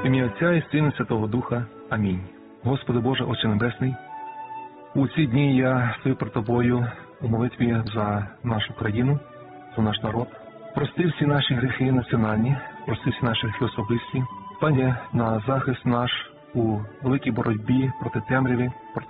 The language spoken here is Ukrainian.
В ім'я Отця і Сина, і Святого Духа. Амінь. Господи Боже, Отче Небесний, у ці дні я стою перед Тобою у молитві за нашу країну, за наш народ. Прости всі наші гріхи національні, прости всі наші гріхи особисті. Пані, на захист наш у великій боротьбі проти темряви, проти